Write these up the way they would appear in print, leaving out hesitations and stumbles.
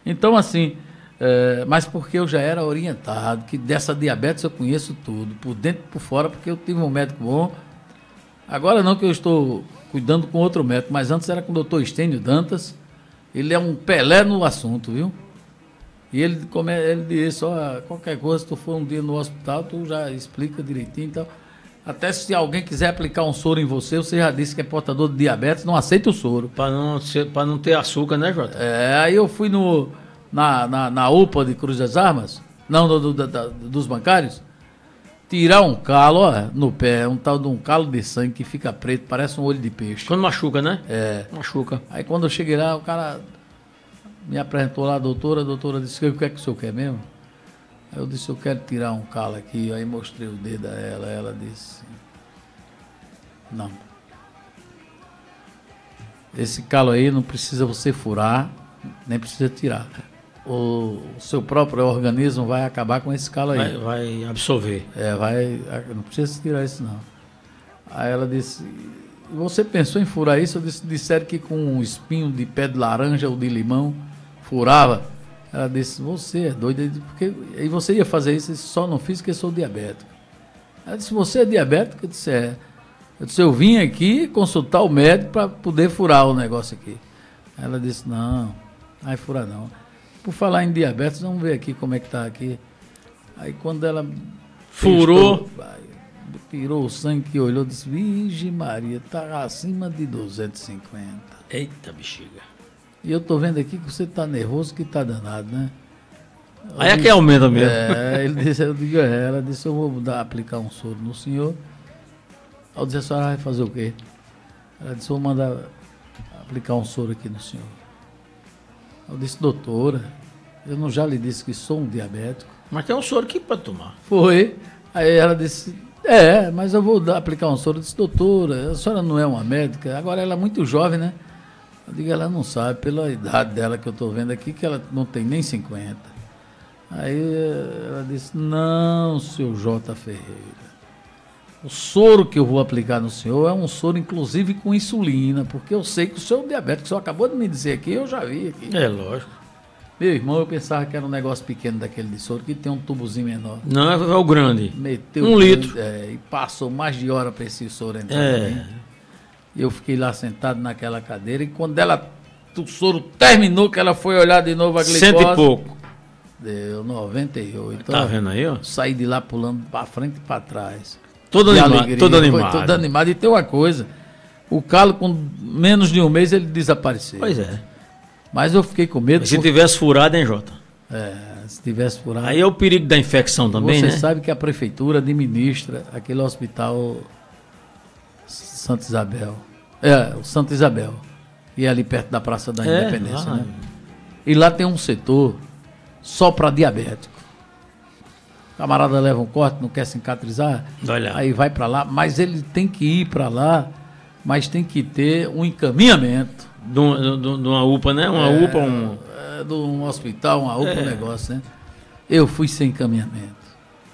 Então, assim, mas porque eu já era orientado, que dessa diabetes eu conheço tudo, por dentro e por fora, porque eu tive um médico bom. Agora não que eu estou cuidando com outro médico, mas antes era com o doutor Estênio Dantas. Ele é um Pelé no assunto, viu? E ele disse, qualquer coisa, se tu for um dia no hospital, tu já explica direitinho e tal. Até se alguém quiser aplicar um soro em você, você já disse que é portador de diabetes, não aceita o soro. Para não ter açúcar, né, Jota? Aí eu fui na UPA de Cruz das Armas, não, dos bancários, tirar um calo, no pé, um tal de um calo de sangue que fica preto, parece um olho de peixe. Quando machuca, né? Machuca. Aí quando eu cheguei lá, o cara me apresentou lá, a doutora disse, o que é que o senhor quer mesmo? Aí eu disse, eu quero tirar um calo aqui, aí mostrei o dedo a ela disse, não. Esse calo aí não precisa você furar, nem precisa tirar. O seu próprio organismo vai acabar com esse calo aí. Vai absorver. Não precisa tirar isso não. Aí ela disse, você pensou em furar isso? Eu disse, disseram que com um espinho de pé de laranja ou de limão, furava. Ela disse, você é doida, porque e você ia fazer isso? Eu disse, só não fiz porque eu sou diabético. Ela disse, você é diabético? Eu disse, é. Eu disse, eu vim aqui consultar o médico para poder furar o negócio aqui. Ela disse, não, vai furar não. Por falar em diabetes, vamos ver aqui como é que está aqui. Aí quando ela furou, tirou o sangue que olhou, disse, Virgem Maria, está acima de 250. Eita bexiga. E eu tô vendo aqui que você tá nervoso, que tá danado, né? Aí é que aumenta mesmo. Ela disse, eu vou aplicar um soro no senhor. Eu disse, a senhora vai fazer o quê? Ela disse, eu vou mandar aplicar um soro aqui no senhor. Eu disse, doutora, eu não já lhe disse que sou um diabético? Mas tem um soro aqui para tomar. Foi. Aí ela disse, mas eu vou aplicar um soro. Eu disse, doutora, a senhora não é uma médica? Agora ela é muito jovem, né? Eu digo, ela não sabe, pela idade dela que eu estou vendo aqui, que ela não tem nem 50. Aí ela disse, não, seu J. Ferreira, o soro que eu vou aplicar no senhor é um soro, inclusive, com insulina, porque eu sei que o senhor é diabético, o senhor acabou de me dizer aqui, eu já vi aqui. É, lógico. Meu irmão, eu pensava que era um negócio pequeno daquele de soro, que tem um tubozinho menor. Não, é o grande. Meteu 1 litro. E passou mais de hora para esse soro entrar. E eu fiquei lá sentado naquela cadeira e quando o soro terminou, que ela foi olhar de novo a glicose... 100 e pouco. Deu 98. Tá vendo aí, ó? Saí de lá pulando para frente e para trás. Todo animado. Todo animado. E tem uma coisa, o calo com menos de um mês ele desapareceu. Pois é. Mas eu fiquei com medo... Mas se tivesse furado, hein, Jota? Se tivesse furado... Aí é o perigo da infecção também, né? Você sabe que a prefeitura administra aquele hospital... Santa Isabel. O Santa Isabel. E é ali perto da Praça da Independência, né? E lá tem um setor só para diabético. O camarada leva um corte, não quer cicatrizar, aí vai para lá, mas ele tem que ir para lá, mas tem que ter um encaminhamento. De uma UPA, né? Uma UPA, de um hospital, uma UPA, um negócio, né? Eu fui sem encaminhamento.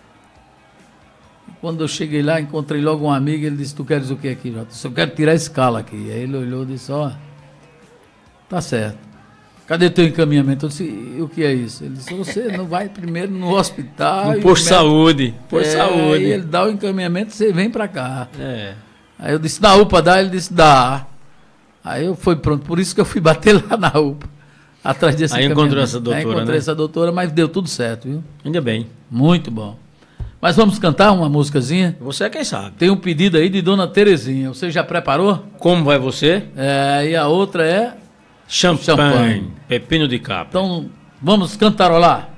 Quando eu cheguei lá, encontrei logo um amigo, ele disse, tu queres o que aqui, Jota? Eu quero tirar esse calo aqui. Aí ele olhou e disse, tá certo. Cadê teu encaminhamento? Eu disse, o que é isso? Ele disse, você não vai primeiro no hospital... No posto de saúde. Saúde. Aí ele dá o encaminhamento, você vem pra cá. Aí eu disse, na UPA dá? Ele disse, dá. Aí eu fui pronto, por isso que eu fui bater lá na UPA. Atrás desse encaminhamento. Aí encontrou essa doutora, Aí encontrei essa doutora, mas deu tudo certo, viu? Ainda bem. Muito bom. Mas vamos cantar uma músicazinha? Você é quem sabe. Tem um pedido aí de Dona Terezinha. Você já preparou? Como vai você? E a outra é... Champanhe. Pepino de Capri. Então, vamos cantarolar.